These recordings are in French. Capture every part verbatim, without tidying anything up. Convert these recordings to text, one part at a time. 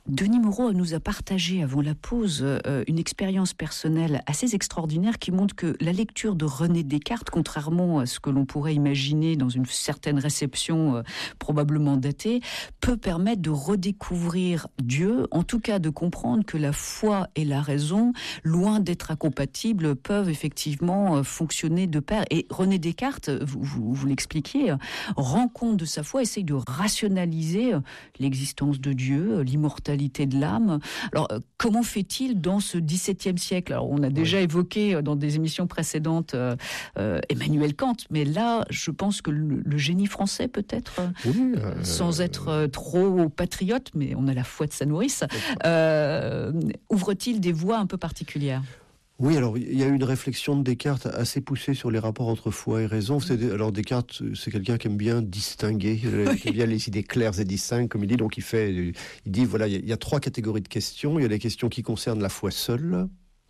Denis Moreau nous a partagé avant la pause euh, une expérience personnelle assez extraordinaire qui montre que la lecture de René Descartes, contrairement à ce que l'on pourrait imaginer dans une certaine réception euh, probablement datée, peut permettre de redécouvrir Dieu, en tout cas de comprendre que la foi et la raison, loin d'être incompatibles, peuvent effectivement euh, fonctionner de pair. Et René Descartes, vous, vous, vous l'expliquiez, euh, rend compte de sa foi, essaye de rationaliser euh, l'existence de Dieu, euh, l'immortalité de l'âme. Alors, euh, comment fait-il dans ce dix-septième siècle ? Alors, on a déjà oui. évoqué euh, dans des émissions précédentes euh, euh, Emmanuel Kant, mais là, je pense que le, le génie français, peut-être, oui, euh, sans être euh, trop patriote, mais on a la foi de sa nourrice, euh, ouvre-t-il des voies un peu particulières ? Oui, alors il y a eu une réflexion de Descartes assez poussée sur les rapports entre foi et raison. C'est, alors Descartes, c'est quelqu'un qui aime bien distinguer, oui. qui aime bien les idées claires et distinctes, comme il dit. Donc il fait, il dit voilà, il y, a, il y a trois catégories de questions. Il y a les questions qui concernent la foi seule,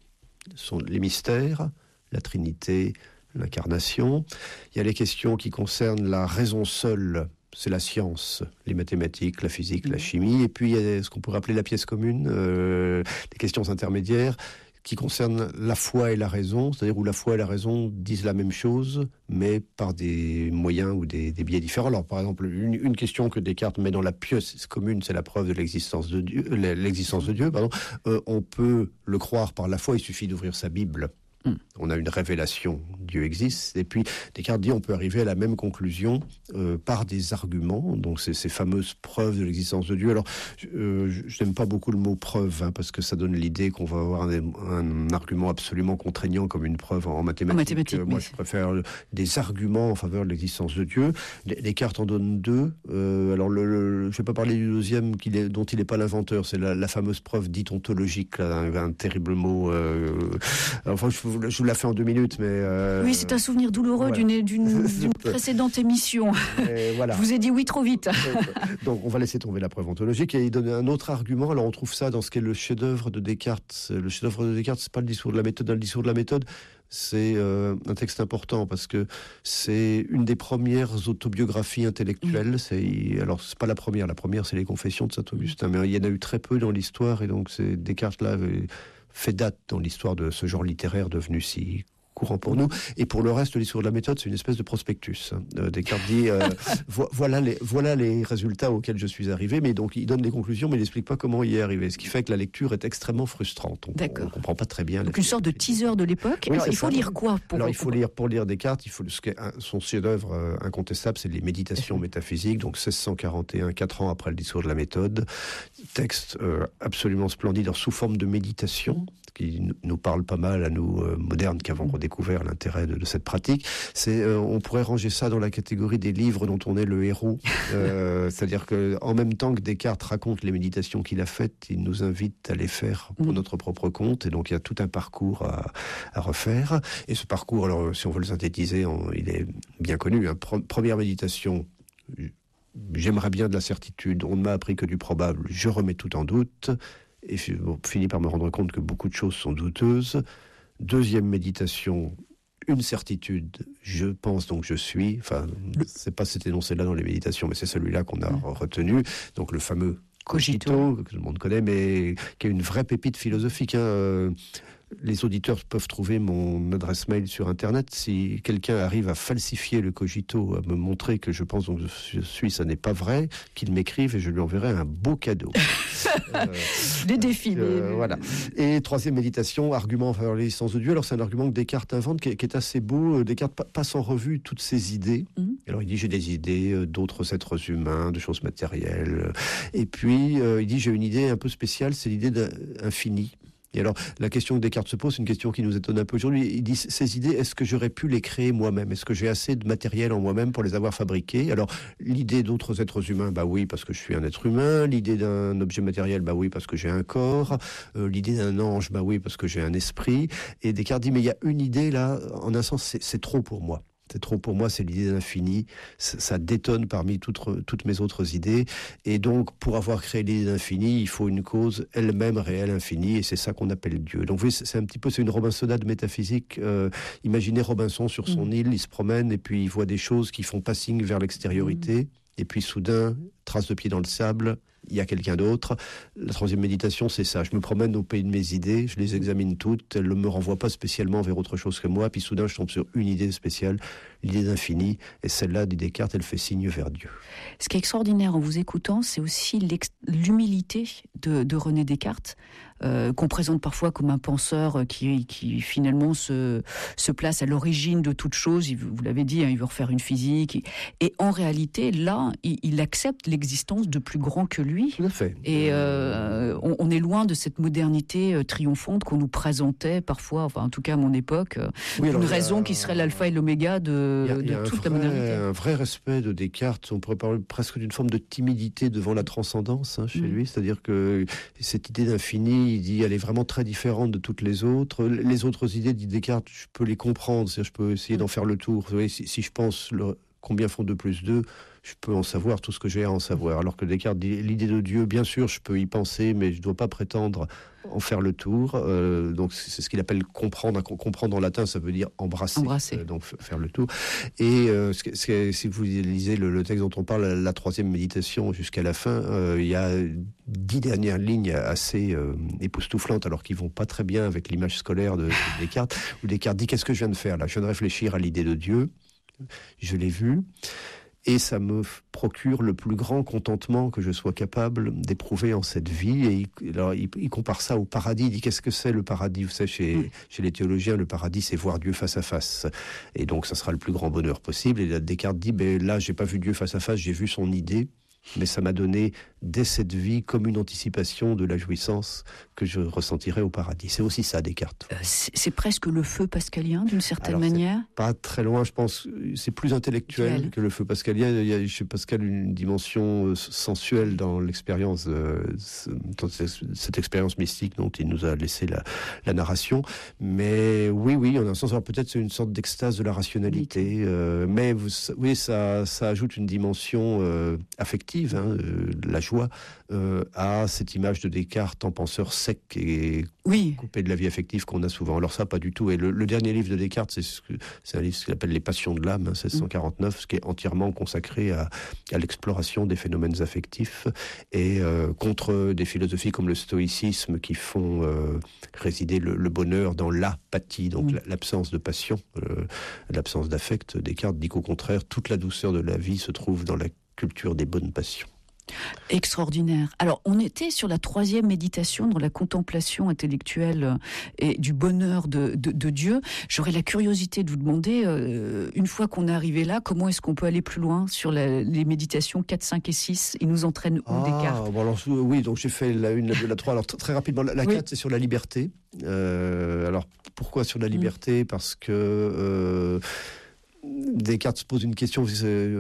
sont les mystères, la Trinité, l'incarnation. Il y a les questions qui concernent la raison seule. C'est la science, les mathématiques, la physique, mmh. la chimie. Et puis il y a ce qu'on pourrait appeler la pièce commune, euh, les questions intermédiaires, qui concerne la foi et la raison, c'est-à-dire où la foi et la raison disent la même chose, mais par des moyens ou des, des biais différents. Alors, par exemple, une, une question que Descartes met dans la pièce commune, c'est la preuve de l'existence de Dieu. L'existence de Dieu, pardon. Euh, on peut le croire par la foi, il suffit d'ouvrir sa Bible. On a une révélation, Dieu existe, et puis Descartes dit on peut arriver à la même conclusion euh, par des arguments, donc c'est ces fameuses preuves de l'existence de Dieu. Alors, euh, je n'aime pas beaucoup le mot preuve, hein, parce que ça donne l'idée qu'on va avoir un, un argument absolument contraignant comme une preuve en mathématiques. En mathématiques euh, moi, je préfère des arguments en faveur de l'existence de Dieu. Descartes en donne deux. Euh, alors, le, le, je ne vais pas parler du deuxième qu'il est, dont il n'est pas l'inventeur, c'est la, la fameuse preuve dite ontologique, là, un, un terrible mot. Euh, enfin, je Je vous la fais en deux minutes, mais... Euh, oui, c'est un souvenir douloureux voilà. d'une, d'une, d'une précédente émission. Voilà. Je vous ai dit oui trop vite. Donc, on va laisser tomber la preuve ontologique et il donne un autre argument. Alors, on trouve ça dans ce qu'est le chef-d'œuvre de Descartes. Le chef-d'œuvre de Descartes, c'est pas le discours de la méthode. Dans le discours de la méthode, c'est euh, un texte important parce que c'est une des premières autobiographies intellectuelles. Mmh. C'est, alors, c'est pas la première. La première, c'est les Confessions de saint Augustin. Mais il y en a eu très peu dans l'histoire et donc, c'est Descartes, là... Avait, fait date dans l'histoire de ce genre littéraire devenu si courant pour nous. Et pour le reste, l'histoire de la méthode, c'est une espèce de prospectus. Euh, Descartes dit, euh, vo- voilà, les, voilà les résultats auxquels je suis arrivé, mais donc il donne les conclusions, mais il n'explique pas comment il y est arrivé. Ce qui fait que la lecture est extrêmement frustrante. On ne comprend pas très bien. Donc une sorte de teaser de l'époque. Oui, alors, il faut ça. lire quoi pour Alors il faut lire, pour lire Descartes, il faut, ce qu'est un, son chef-d'œuvre euh, incontestable, c'est les Méditations métaphysiques, donc seize cent quarante et un, quatre ans après le discours de la méthode. Texte euh, absolument splendide, sous forme de méditation, qui nous parle pas mal à nous euh, modernes qui avons redécouvert l'intérêt de, de cette pratique. C'est, euh, on pourrait ranger ça dans la catégorie des livres dont on est le héros. Euh, c'est-à-dire que en même temps que Descartes raconte les méditations qu'il a faites, il nous invite à les faire pour mmh. notre propre compte. Et donc il y a tout un parcours à, à refaire. Et ce parcours, alors si on veut le synthétiser, on, il est bien connu. Hein. Pre- première méditation. J'aimerais bien de la certitude. On ne m'a appris que du probable. Je remets tout en doute. Et je bon, finis par me rendre compte que beaucoup de choses sont douteuses. Deuxième méditation, une certitude, je pense donc je suis. Enfin, c'est pas cet énoncé-là dans les méditations, mais c'est celui-là qu'on a mmh. retenu. Donc le fameux cogito, cogito, que tout le monde connaît, mais qui est une vraie pépite philosophique. Hein. Euh, les auditeurs peuvent trouver mon adresse mail sur Internet. Si quelqu'un arrive à falsifier le cogito, à me montrer que je pense donc je suis, ça n'est pas vrai, qu'il m'écrive et je lui enverrai un beau cadeau. euh, des défis. Euh, des... Voilà. Et troisième méditation, argument en faveur de l'existence de Dieu. Alors c'est un argument que Descartes invente, qui est, qui est assez beau. Descartes passe en revue toutes ses idées. Mmh. Alors il dit j'ai des idées d'autres êtres humains, de choses matérielles. Et puis euh, il dit j'ai une idée un peu spéciale, c'est l'idée d'infini. Et alors, la question que Descartes se pose, c'est une question qui nous étonne un peu aujourd'hui. Il dit, ces idées, est-ce que j'aurais pu les créer moi-même ? Est-ce que j'ai assez de matériel en moi-même pour les avoir fabriquées ? Alors, l'idée d'autres êtres humains, bah oui, parce que je suis un être humain. L'idée d'un objet matériel, bah oui, parce que j'ai un corps. Euh, l'idée d'un ange, bah oui, parce que j'ai un esprit. Et Descartes dit, mais il y a une idée là, en un sens, c'est, c'est trop pour moi. C'est trop pour moi, c'est l'idée d'infini. Ça, ça détonne parmi toutes, toutes mes autres idées. Et donc, pour avoir créé l'idée d'infini, il faut une cause elle-même réelle, infinie, et c'est ça qu'on appelle Dieu. Donc, vous voyez, c'est un petit peu, c'est une Robinsonade métaphysique. Euh, imaginez Robinson sur son mmh. île, il se promène, et puis il voit des choses qui font passing vers l'extériorité. Mmh. et puis soudain, trace de pied dans le sable, il y a quelqu'un d'autre. La troisième méditation, c'est ça. Je me promène au pays de mes idées, je les examine toutes, elles ne me renvoient pas spécialement vers autre chose que moi, puis soudain, je tombe sur une idée spéciale, l'idée d'infini, et celle-là, dit Descartes, elle fait signe vers Dieu. Ce qui est extraordinaire en vous écoutant, c'est aussi l'humilité de, de René Descartes, euh, qu'on présente parfois comme un penseur qui, qui finalement se, se place à l'origine de toute chose. Il, vous l'avez dit, hein, il veut refaire une physique. Et en réalité, là, il, il accepte l'existence de plus grand que lui. Tout à fait. Et euh, on, on est loin de cette modernité euh, triomphante qu'on nous présentait parfois, enfin en tout cas à mon époque, euh, oui, une alors, raison a, qui serait l'alpha et l'oméga de, y a, de y a toute vrai, la modernité. Un vrai respect de Descartes, on pourrait parler presque d'une forme de timidité devant la transcendance hein, chez mmh. lui, c'est-à-dire que cette idée d'infini, il dit, elle est vraiment très différente de toutes les autres. Les autres idées, dit Descartes, je peux les comprendre, c'est-à-dire je peux essayer mmh. d'en faire le tour. Vous voyez, si, si je pense le, combien font deux plus deux, je peux en savoir tout ce que j'ai à en savoir. Alors que Descartes dit, l'idée de Dieu, bien sûr, je peux y penser, mais je ne dois pas prétendre en faire le tour. Euh, donc c'est ce qu'il appelle comprendre. Comprendre en latin, ça veut dire embrasser. embrasser. Euh, donc faire le tour. Et euh, ce que, ce que, si vous lisez le, le texte dont on parle, la, la troisième méditation jusqu'à la fin, euh, il y a dix dernières lignes assez euh, époustouflantes, alors qu'ils vont pas très bien avec l'image scolaire de, de Descartes, où Descartes dit, qu'est-ce que je viens de faire là ? Je viens de réfléchir à l'idée de Dieu. Je l'ai vu. Et ça me procure le plus grand contentement que je sois capable d'éprouver en cette vie. Et il, alors, il, il compare ça au paradis. Il dit, qu'est-ce que c'est le paradis ? Vous savez, chez, mmh. chez les théologiens, le paradis, c'est voir Dieu face à face. Et donc, ça sera le plus grand bonheur possible. Et là, Descartes dit, ben, là, j'ai pas vu Dieu face à face, j'ai vu son idée. Mais ça m'a donné, dès cette vie, comme une anticipation de la jouissance que je ressentirai au paradis. C'est aussi ça, Descartes. Euh, c'est presque le feu pascalien, d'une certaine Alors, manière. Pas très loin, je pense. C'est plus intellectuel Duel. que le feu pascalien. Il y a chez Pascal une dimension sensuelle dans l'expérience, euh, dans cette expérience mystique dont il nous a laissé la, la narration. Mais oui, oui, en un sens, alors peut-être c'est une sorte d'extase de la rationalité. Euh, mais vous, oui, ça, ça ajoute une dimension euh, affective. Hein, euh, la joie euh, à cette image de Descartes en penseur sec et oui. coupé de la vie affective qu'on a souvent. Alors ça, pas du tout. Et le, le dernier livre de Descartes, c'est, ce que, c'est un livre qu'il appelle Les Passions de l'âme, hein, seize cent quarante-neuf, mmh. ce qui est entièrement consacré à, à l'exploration des phénomènes affectifs et euh, contre des philosophies comme le stoïcisme qui font euh, résider le, le bonheur dans l'apathie, donc mmh. l'absence de passion, euh, l'absence d'affect. Descartes dit qu'au contraire, toute la douceur de la vie se trouve dans la culture des bonnes passions. Extraordinaire. Alors, on était sur la troisième méditation, dans la contemplation intellectuelle et du bonheur de, de, de Dieu. J'aurais la curiosité de vous demander, euh, une fois qu'on est arrivé là, comment est-ce qu'on peut aller plus loin sur la, les méditations quatre, cinq et six ? Ils nous entraînent où, ah, Descartes ? bon alors, oui, donc j'ai fait la une, la deux, la trois. Alors, t- très rapidement, la, la oui. quatre, c'est sur la liberté. Euh, alors, pourquoi sur la liberté ? mmh. Parce que... Euh, Descartes se pose une question, c'est,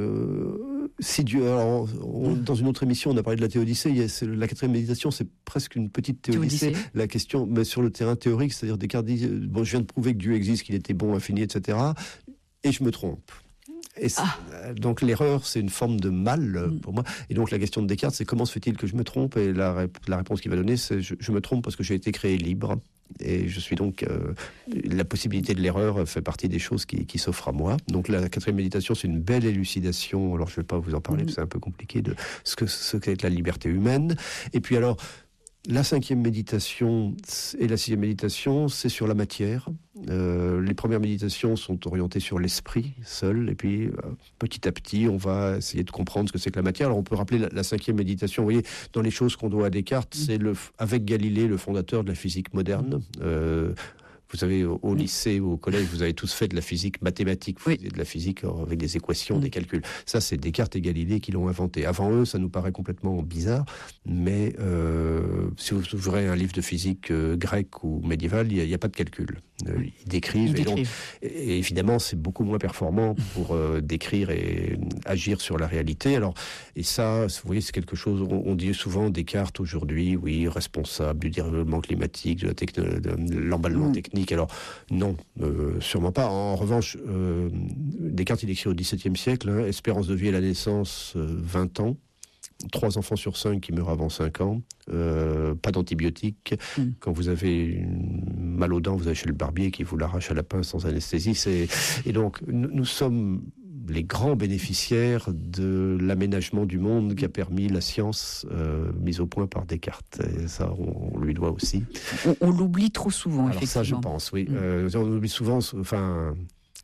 euh, si Dieu, alors, on, dans une autre émission, on a parlé de la théodicée, il y a, c'est, la quatrième méditation, c'est presque une petite théodicée. théodicée. La question, mais sur le terrain théorique, c'est-à-dire Descartes dit, bon, je viens de prouver que Dieu existe, qu'il était bon, infini, et cetera, et je me trompe. Et ah. Donc l'erreur, c'est une forme de mal pour moi. Et donc la question de Descartes, c'est comment se fait-il que je me trompe ? Et la, la réponse qu'il va donner, c'est je, je me trompe parce que j'ai été créé libre. Et je suis donc... Euh, la possibilité de l'erreur fait partie des choses qui, qui s'offrent à moi. Donc la quatrième méditation, c'est une belle élucidation, alors je ne vais pas vous en parler, mmh. parce que c'est un peu compliqué, de ce que ce qu'est la liberté humaine. Et puis alors, la cinquième méditation et la sixième méditation, c'est sur la matière. Euh, les premières méditations sont orientées sur l'esprit seul, et puis euh, petit à petit, on va essayer de comprendre ce que c'est que la matière. Alors on peut rappeler la, la cinquième méditation, vous voyez, dans les choses qu'on doit à Descartes, mmh. c'est le, avec Galilée, le fondateur de la physique moderne. Euh, Vous savez, au, au lycée ou au collège, vous avez tous fait de la physique mathématique, vous oui. de la physique avec des équations, mmh. des calculs. Ça, c'est Descartes et Galilée qui l'ont inventé. Avant eux, ça nous paraît complètement bizarre, mais euh, si vous ouvrez un livre de physique euh, grec ou médiéval, il n'y a, a pas de calcul. Euh, ils décrivent. Ils et, donc, et évidemment, c'est beaucoup moins performant pour euh, décrire et agir sur la réalité. Alors, et ça, vous voyez, c'est quelque chose, on, on dit souvent Descartes aujourd'hui, oui, responsable du dérèglement climatique, de, la techno, de l'emballement mmh. technique. Alors, non, euh, sûrement pas. En revanche, euh, Descartes, il écrit au dix-septième siècle, hein, espérance de vie à la naissance, euh, vingt ans, trois enfants sur cinq qui meurent avant cinq ans, euh, pas d'antibiotiques. Mm. Quand vous avez une mal aux dents, vous allez chez le barbier qui vous l'arrache à la pince sans anesthésie. C'est... Et donc, nous, nous sommes les grands bénéficiaires de l'aménagement du monde qu'a permis la science euh, mise au point par Descartes. Et ça, on, on lui doit aussi. On, on l'oublie trop souvent, Alors effectivement. Ça, je pense, oui. Mmh. Euh, on oublie souvent... Enfin,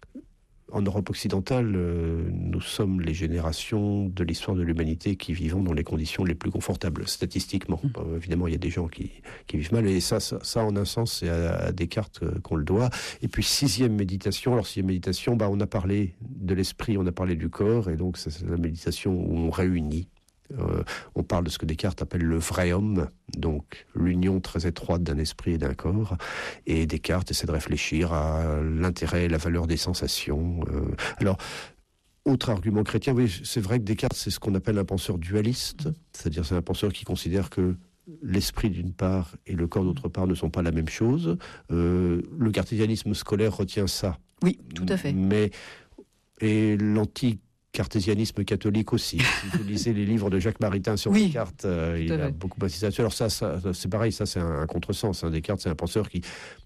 en Europe occidentale, euh, nous sommes les générations de l'histoire de l'humanité qui vivons dans les conditions les plus confortables, statistiquement. Mmh. Euh, évidemment, il y a des gens qui, qui vivent mal, et ça, ça, ça en un sens, c'est à, à Descartes euh, qu'on le doit. Et puis, sixième méditation. Alors, sixième méditation, bah, on a parlé de l'esprit, on a parlé du corps, et donc, c'est, c'est la méditation où on réunit. Euh, on parle de ce que Descartes appelle le vrai homme, donc l'union très étroite d'un esprit et d'un corps. Et Descartes essaie de réfléchir à l'intérêt et la valeur des sensations. Euh, alors, autre argument chrétien, oui, c'est vrai que Descartes, c'est ce qu'on appelle un penseur dualiste, c'est-à-dire c'est un penseur qui considère que l'esprit d'une part et le corps d'autre part ne sont pas la même chose. Euh, le cartésianisme scolaire retient ça. Oui, tout à fait. Mais, et l'antique cartésianisme catholique aussi. Si vous lisez les livres de Jacques Maritain sur oui, Descartes, euh, il a beaucoup insisté là-dessus. Alors ça, ça, c'est pareil, ça c'est un, un contresens. Hein. Descartes, c'est un penseur qui,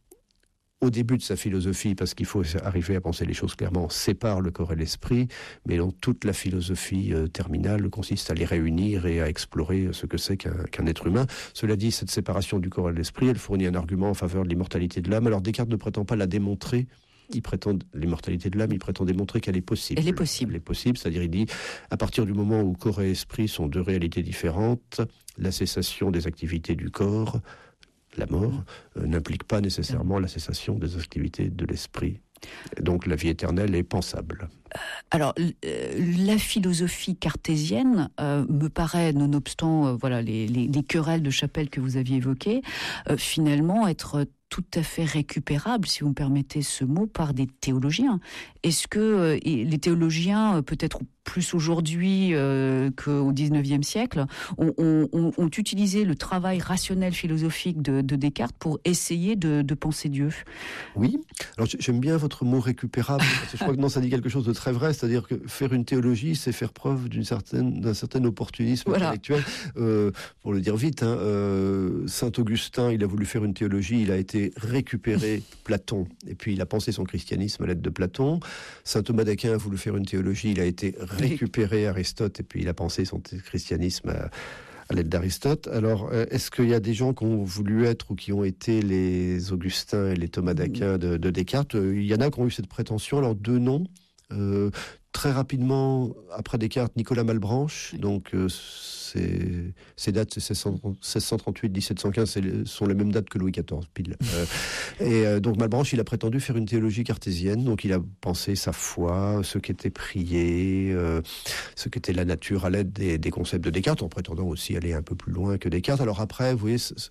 au début de sa philosophie, parce qu'il faut arriver à penser les choses clairement, sépare le corps et l'esprit, mais donc toute la philosophie euh, terminale consiste à les réunir et à explorer ce que c'est qu'un, qu'un être humain. Cela dit, cette séparation du corps et de l'esprit, elle fournit un argument en faveur de l'immortalité de l'âme. Alors Descartes ne prétend pas la démontrer. Il prétend l'immortalité de l'âme, il prétend démontrer qu'elle est possible. Elle est possible. Elle est possible, c'est-à-dire il dit, à partir du moment où corps et esprit sont deux réalités différentes, la cessation des activités du corps, la mort, euh, n'implique pas nécessairement la cessation des activités de l'esprit. Donc la vie éternelle est pensable. Alors, euh, la philosophie cartésienne euh, me paraît, nonobstant euh, voilà, les, les, les querelles de chapelle que vous aviez évoquées, euh, finalement être tout à fait récupérable, si vous me permettez ce mot, par des théologiens. Est-ce que euh, les théologiens, peut-être plus aujourd'hui euh, qu'au dix-neuvième siècle, ont, ont, ont utilisé le travail rationnel philosophique de, de Descartes pour essayer de, de penser Dieu? Oui. Alors j'aime bien votre mot récupérable, parce que je crois que non, ça dit quelque chose de très vrai, c'est-à-dire que faire une théologie, c'est faire preuve d'une certaine, d'un certain opportunisme voilà. intellectuel. Euh, pour le dire vite, hein, euh, Saint Augustin, il a voulu faire une théologie, il a été récupéré Platon, et puis il a pensé son christianisme à l'aide de Platon. Saint Thomas d'Aquin a voulu faire une théologie, il a été récupéré Aristote, et puis il a pensé son christianisme à, à l'aide d'Aristote. Alors, est-ce qu'il y a des gens qui ont voulu être ou qui ont été les Augustins et les Thomas d'Aquin de, de Descartes? Il y en a qui ont eu cette prétention. Alors, deux noms. Euh, très rapidement, après Descartes, Nicolas Malebranche. Donc, euh, ces, ces dates, c'est seize cent trente-huit dix sept cent quinze, c'est, sont les mêmes dates que Louis quatorze, pile. Euh, et euh, donc, Malebranche, il a prétendu faire une théologie cartésienne. Donc, il a pensé sa foi, ce qu'était prier, euh, ce qu'était la nature à l'aide des, des concepts de Descartes, en prétendant aussi aller un peu plus loin que Descartes. Alors après, vous voyez, c'est, c'est,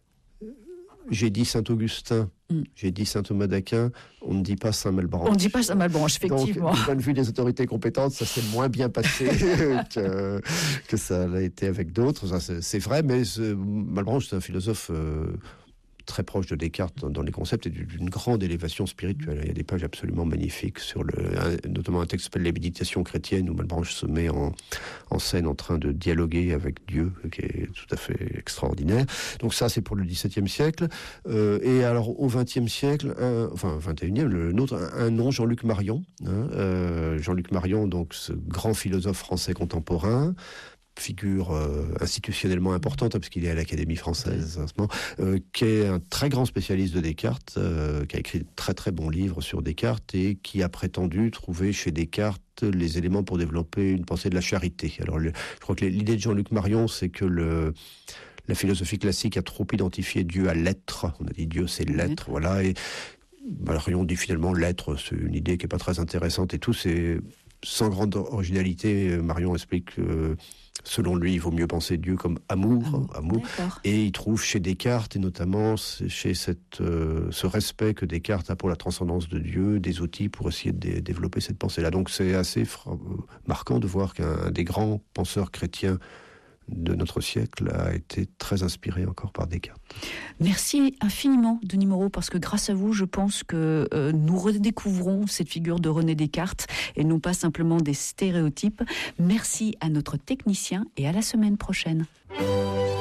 j'ai dit Saint-Augustin, mm. j'ai dit Saint Thomas d'Aquin, on ne dit pas Saint Malebranche. On ne dit pas Saint Malebranche, effectivement. Donc, du point de vue des autorités compétentes, ça s'est moins bien passé que, que ça l'a été avec d'autres. Ça, c'est, c'est vrai, mais ce, Malebranche, c'est un philosophe euh, très proche de Descartes dans, dans les concepts et d'une grande élévation spirituelle. Il y a des pages absolument magnifiques, sur le, notamment un texte qui s'appelle Les Méditations chrétiennes, où Malebranche se met en, en scène en train de dialoguer avec Dieu, qui est tout à fait extraordinaire. Donc ça, c'est pour le dix-septième siècle. Euh, et alors, au vingtième siècle, un, enfin, vingt et unième, le nôtre, un, un nom, Jean-Luc Marion. Hein, euh, Jean-Luc Marion, donc ce grand philosophe français contemporain, figure euh, institutionnellement importante, hein, parce qu'il est à l'Académie française en ce moment, euh, qui est un très grand spécialiste de Descartes, euh, qui a écrit de très très bons livres sur Descartes et qui a prétendu trouver chez Descartes les éléments pour développer une pensée de la charité. Alors, le, je crois que l'idée de Jean-Luc Marion, c'est que le, la philosophie classique a trop identifié Dieu à l'être. On a dit Dieu, c'est l'être, mmh. voilà. Et Marion dit finalement l'être, c'est une idée qui n'est pas très intéressante et tout. C'est sans grande originalité. Marion explique que selon lui, il vaut mieux penser Dieu comme amour, amour, amour. Et il trouve chez Descartes, et notamment chez cette, euh, ce respect que Descartes a pour la transcendance de Dieu, des outils pour essayer de dé- développer cette pensée-là. Donc c'est assez fra- marquant de voir qu'un des grands penseurs chrétiens de notre siècle a été très inspiré encore par Descartes. Merci infiniment, Denis Moreau, parce que grâce à vous, je pense que euh, nous redécouvrons cette figure de René Descartes et non pas simplement des stéréotypes. Merci à notre technicien et à la semaine prochaine.